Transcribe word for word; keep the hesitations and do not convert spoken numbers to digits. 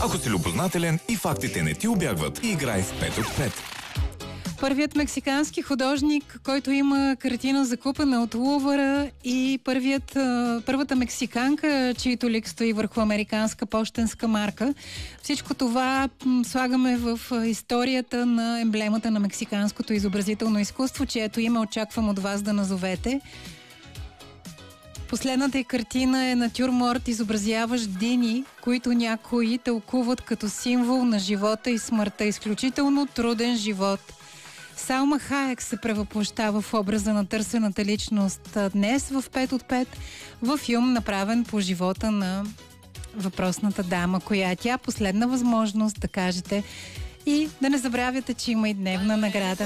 Ако си любознателен и фактите не ти убягват, играй с пет от пет. Първият мексикански художник, който има картина закупена от Лувъра, и първият, първата мексиканка, чието лик стои върху американска пощенска марка. Всичко това слагаме в историята на емблемата на мексиканското изобразително изкуство, чието име очаквам от вас да назовете. Последната й картина е натюрморт, изобразяващ дини, които някои тълкуват като символ на живота и смъртта. Изключително труден живот. Салма Хаек се превъплъщава в образа на търсената личност днес в пет от пет, във филм, направен по живота на въпросната дама, коя е тя. Последна възможност да кажете и да не забравяте, че има и дневна награда.